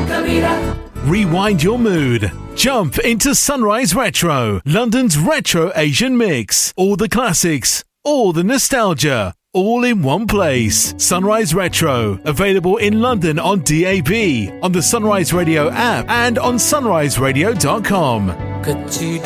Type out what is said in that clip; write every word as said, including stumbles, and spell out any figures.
Rewind your mood. Jump into Sunrise Retro, London's retro Asian mix. All the classics, all the nostalgia, all in one place. Sunrise Retro, available in London on D A B, on the Sunrise Radio app and on sunrise radio dot com. Could you